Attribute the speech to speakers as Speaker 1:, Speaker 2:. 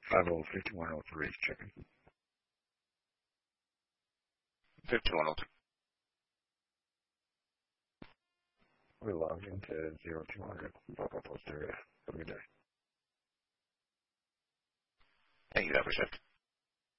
Speaker 1: 505103 checking.
Speaker 2: 5103.
Speaker 1: We logged into 0200 Buffalo Post area. Have a good day.
Speaker 2: Thank you, that was it.